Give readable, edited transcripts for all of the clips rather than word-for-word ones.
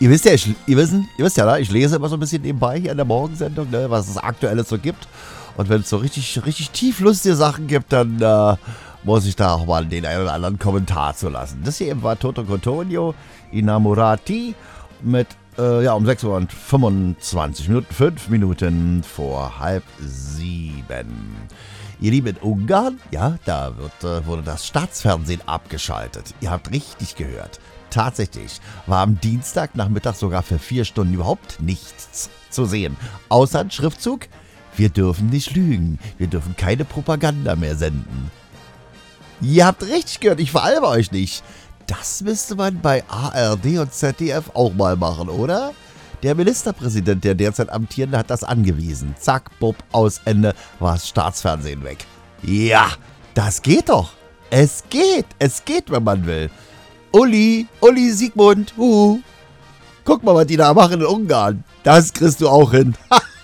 Ihr wisst ja, ich lese immer so ein bisschen nebenbei hier in der Morgensendung, ne, was es Aktuelles so gibt. Und wenn es so richtig, richtig tief lustige Sachen gibt, dann muss ich da auch mal den einen oder anderen Kommentar zu lassen. Das hier eben war Toto Cotugno, Innamorati mit um 6:25 Minuten, 5 Minuten vor 6:30. Ihr Lieben, in Ungarn, ja, da wurde das Staatsfernsehen abgeschaltet. Ihr habt richtig gehört. Tatsächlich war am Dienstagnachmittag sogar für 4 Stunden überhaupt nichts zu sehen. Außer ein Schriftzug: Wir dürfen nicht lügen. Wir dürfen keine Propaganda mehr senden. Ihr habt richtig gehört, ich veralbe euch nicht. Das müsste man bei ARD und ZDF auch mal machen, oder? Der Ministerpräsident, der derzeit amtierende, hat das angewiesen. Zack, bupp, aus Ende, war das Staatsfernsehen weg. Ja, das geht doch. Es geht, wenn man will. Uli Sigmund, guck mal, was die da machen in Ungarn. Das kriegst du auch hin.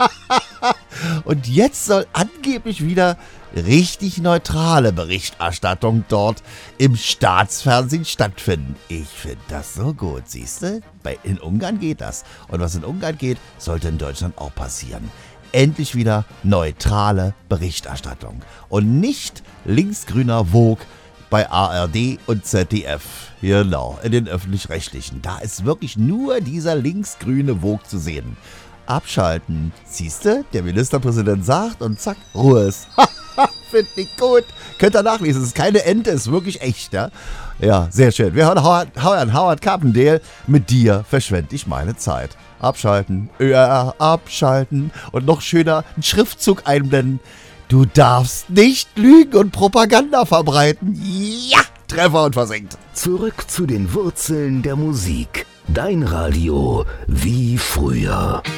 Und jetzt soll angeblich wieder richtig neutrale Berichterstattung dort im Staatsfernsehen stattfinden. Ich finde das so gut, siehst du? In Ungarn geht das. Und was in Ungarn geht, sollte in Deutschland auch passieren. Endlich wieder neutrale Berichterstattung. Und nicht linksgrüner Vogue bei ARD und ZDF. Genau, in den Öffentlich-Rechtlichen. Da ist wirklich nur dieser linksgrüne Vogue zu sehen. Abschalten. Siehste, der Ministerpräsident sagt und zack, Ruhe ist. Finde ich gut. Könnt ihr nachlesen, es ist keine Ente, es ist wirklich echt, ja? Ja, sehr schön. Wir hören Howard Carpendale. Mit dir verschwende ich meine Zeit. Abschalten. Abschalten. Und noch schöner, einen Schriftzug einblenden. Du darfst nicht lügen und Propaganda verbreiten. Ja, Treffer und versenkt. Zurück zu den Wurzeln der Musik. Dein Radio wie früher.